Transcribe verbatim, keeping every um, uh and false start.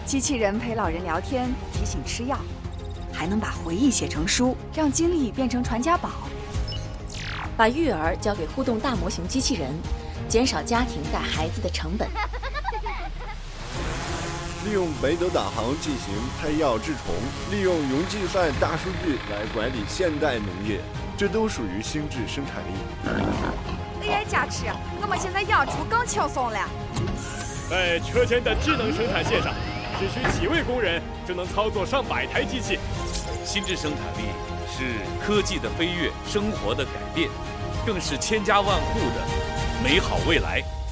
机器人陪老人聊天，提醒吃药，还能把回忆写成书，让经历变成传家宝。 把育儿交给互动大模型机器人，减少家庭带孩子的成本。 利用北斗导航进行配药治虫，利用云计算大数据来管理现代农业，这都属于心智生产力。 A I 加持，我们现在养猪更轻松了。 在车间的智能生产线上，只需几位工人就能操作上百台机器。 心智生产力是科技的飞跃，生活的改变，更是千家万户的美好未来。